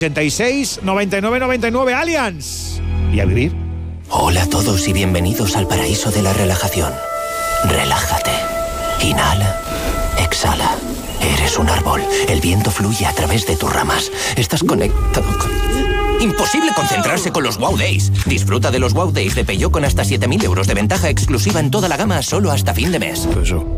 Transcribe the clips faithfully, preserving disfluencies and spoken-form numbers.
ochenta y seis, noventa y nueve, noventa y nueve, Allianz. Y a vivir. Hola a todos y bienvenidos al paraíso de la relajación. Relájate. Inhala. Exhala. Eres un árbol. El viento fluye a través de tus ramas. Estás conectado con... Imposible concentrarse con los Wow Days. Disfruta de los Wow Days de Peugeot con hasta siete mil euros de ventaja exclusiva en toda la gama solo hasta fin de mes. Eso.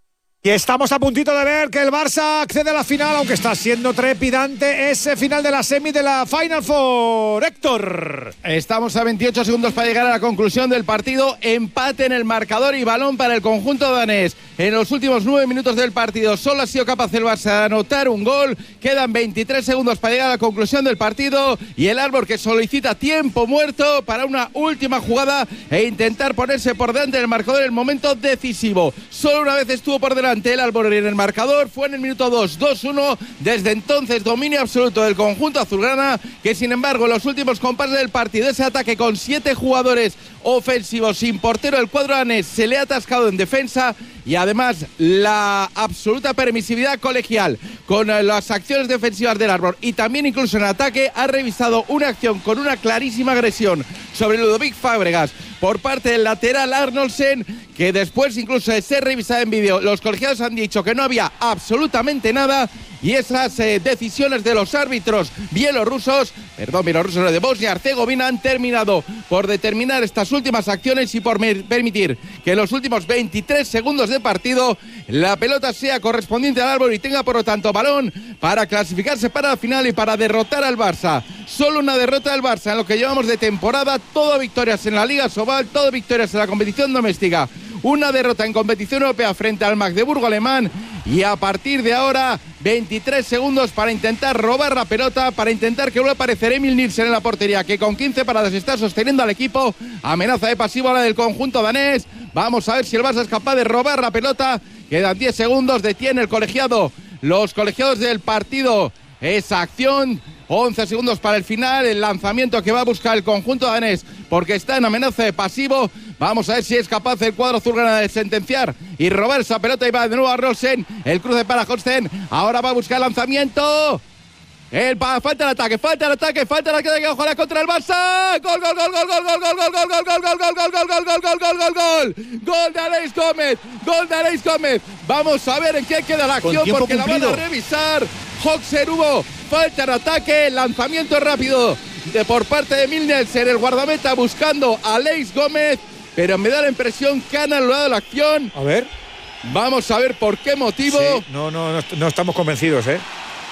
Y estamos a puntito de ver que el Barça accede a la final, aunque está siendo trepidante ese final de la semi de la Final Four. Héctor. Estamos a veintiocho segundos para llegar a la conclusión del partido. Empate en el marcador y balón para el conjunto danés. En los últimos nueve minutos del partido solo ha sido capaz el Barça de anotar un gol. Quedan veintitrés segundos para llegar a la conclusión del partido. Y el Arbor que solicita tiempo muerto para una última jugada e intentar ponerse por delante del marcador en el momento decisivo. Solo una vez estuvo por delante el Albor en el marcador, fue en el minuto dos, dos uno. Desde entonces dominio absoluto del conjunto azulgrana, que sin embargo en los últimos compases del partido, ese ataque con siete jugadores ofensivos sin portero, el cuadro danés se le ha atascado en defensa. Y además la absoluta permisividad colegial con las acciones defensivas del Arbor y también incluso en ataque ha revisado una acción con una clarísima agresión sobre Ludovic Fábregas por parte del lateral Arnoldsen, que después incluso de ser revisada en vídeo los colegiados han dicho que no había absolutamente nada. Y esas eh, decisiones de los árbitros bielorrusos, perdón, bielorrusos de Bosnia-Herzegovina han terminado por determinar estas últimas acciones y por permitir que en los últimos veintitrés segundos de partido la pelota sea correspondiente al Arbor y tenga por lo tanto balón para clasificarse para la final y para derrotar al Barça. Solo una derrota del Barça en lo que llevamos de temporada, todo victorias en la Liga Sobal, todo victorias en la competición doméstica. Una derrota en competición europea frente al Magdeburgo alemán y a partir de ahora veintitrés segundos para intentar robar la pelota, para intentar que vuelva a aparecer Emil Nielsen en la portería, que con quince paradas está sosteniendo al equipo. Amenaza de pasivo ahora del conjunto danés. Vamos a ver si el Barça es capaz de robar la pelota. Quedan diez segundos, detiene el colegiado, los colegiados del partido esa acción. once segundos para el final, el lanzamiento que va a buscar el conjunto danés porque está en amenaza de pasivo. Vamos a ver si es capaz el cuadro azulgrana de sentenciar y robar esa pelota y va de nuevo a Rosen. El cruce para Holsten. Ahora va a buscar el lanzamiento. El pa, falta el ataque, falta el ataque, falta el ataque, ojalá contra el Barça. Gol, gol, gol, gol, gol, gol, gol, gol, gol, gol, gol, gol, gol, gol, gol, gol, gol, gol, gol, gol. Gol de Aleix Gómez, gol de Aleix Gómez. Vamos a ver en qué queda la acción porque la van a revisar. Hoxer hubo falta en ataque, lanzamiento rápido de por parte de Emil Nielsen, el guardameta buscando a Aleix Gómez, pero me da la impresión que han anulado la acción. A ver. Vamos a ver por qué motivo. Sí, no, no, no, no estamos convencidos, ¿eh?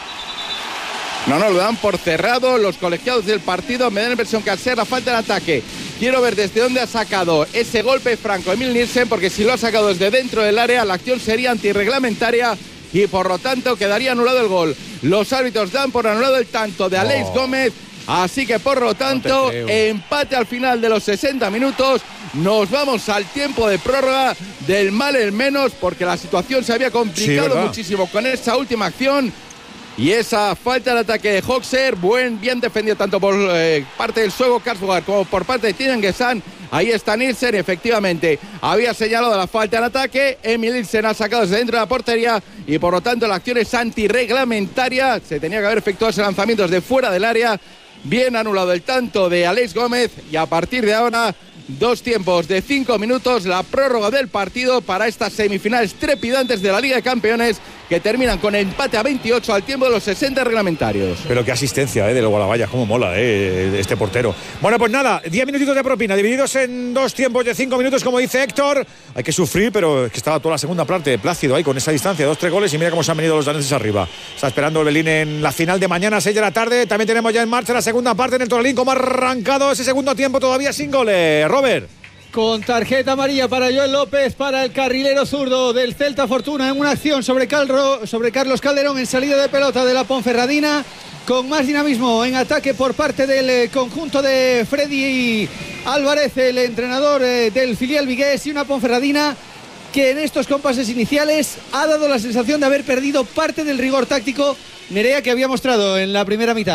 No, no, lo dan por cerrado los colegiados del partido. Me da la impresión que al ser la falta de ataque, quiero ver desde dónde ha sacado ese golpe franco Emil Nielsen, porque si lo ha sacado desde dentro del área, la acción sería antirreglamentaria y por lo tanto quedaría anulado el gol. Los árbitros dan por anulado el tanto de Aleix oh. Gómez, así que por lo tanto, no empate al final de los sesenta minutos. Nos vamos al tiempo de prórroga, del mal el menos, porque la situación se había complicado sí, muchísimo con esa última acción. Y esa falta de ataque de Hoxer, buen, bien defendido tanto por eh, parte del sueco Karlsson como por parte de Tinen Gesan. Ahí está Nielsen, efectivamente. Había señalado la falta de ataque. Emil Nielsen ha sacado desde dentro de la portería y por lo tanto la acción es antirreglamentaria. Se tenía que haber efectuado ese lanzamiento desde fuera del área. Bien anulado el tanto de Aleix Gómez y a partir de ahora dos tiempos de cinco minutos, la prórroga del partido para estas semifinales trepidantes de la Liga de Campeones que terminan con empate a veintiocho al tiempo de los sesenta reglamentarios. Pero qué asistencia, ¿eh? Del Guadalajara, cómo mola, ¿eh? Este portero. Bueno, pues nada, diez minutitos de propina, divididos en dos tiempos de cinco minutos, como dice Héctor. Hay que sufrir, pero es que estaba toda la segunda parte plácido ahí con esa distancia, dos, tres goles y mira cómo se han venido los daneses arriba. Está esperando el Berlín en la final de mañana a seis de la tarde. También tenemos ya en marcha la segunda parte en el Torrelín, como ha arrancado ese segundo tiempo todavía sin goles. Robert. Con tarjeta amarilla para Joel López, para el carrilero zurdo del Celta Fortuna en una acción sobre, Calro, sobre Carlos Calderón en salida de pelota de la Ponferradina, con más dinamismo en ataque por parte del conjunto de Freddy Álvarez, el entrenador del filial vigués, y una Ponferradina que en estos compases iniciales ha dado la sensación de haber perdido parte del rigor táctico, Nerea, que había mostrado en la primera mitad.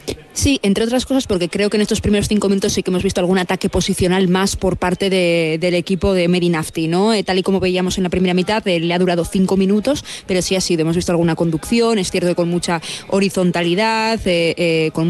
Sí, entre otras cosas porque creo que en estos primeros cinco minutos sí que hemos visto algún ataque posicional más por parte de, del equipo de Mehdi Nafti, ¿no? Eh, tal y como veíamos en la primera mitad, eh, le ha durado cinco minutos, pero sí ha sido, hemos visto alguna conducción, es cierto que con mucha horizontalidad, eh, eh, con